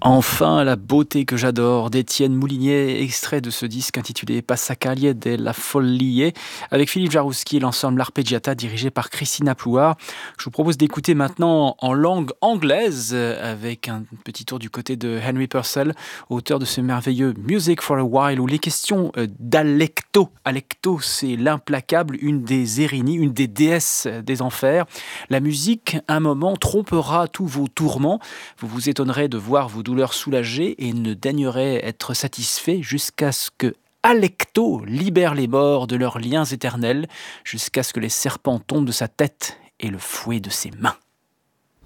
Enfin, la beauté que j'adore d'Étienne Moulinier, extrait de ce disque intitulé Passacaglie della Follie, avec Philippe Jarouski et l'ensemble L'Arpeggiata dirigé par Christina Plouard. Je vous propose d'écouter maintenant en langue anglaise, avec un petit tour du côté de Henry Purcell, auteur de ce merveilleux Music for a While, où les questions d'Alecto. Alecto, c'est l'implacable, une des Érini, une des déesses des enfers. La musique, un moment, trompera tous vos tourments. Vous vous étonnerez de voir vos douleurs soulagées et ne daignerez être satisfait jusqu'à ce que Alecto libère les morts de leurs liens éternels, jusqu'à ce que les serpents tombent de sa tête et le fouet de ses mains.